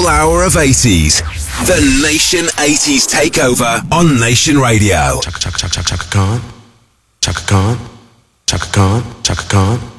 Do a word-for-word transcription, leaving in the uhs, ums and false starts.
full hour of eighties. The Nation eighties Takeover on Nation Radio. Chaka Chaka Chaka Chaka Khan. Chaka Khan. Chaka Khan. Chaka Khan.